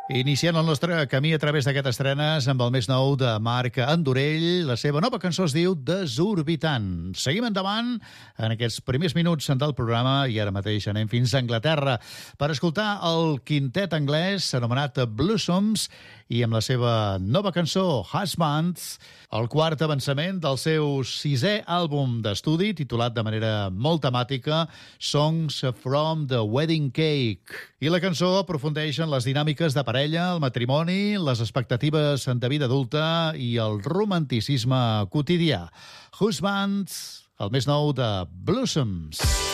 Inicient el nostre camí a través d'aquestes estrenes amb el més nou de Marc Andorell. La seva nova cançó es diu Desorbitant. Seguim endavant en aquests primers minuts del programa i ara mateix anem fins a Anglaterra per escoltar el quintet anglès anomenat Blossoms i amb la seva nova cançó Husband, el quart avançament del seu sisè àlbum d'estudi titulat de manera molt temàtica Songs from the Wedding Cake. I la cançó aprofundeix en les dinàmiques de parella, el matrimoni, les expectatives de vida adulta i el romanticisme quotidià. Husband, el més nou de Blossoms.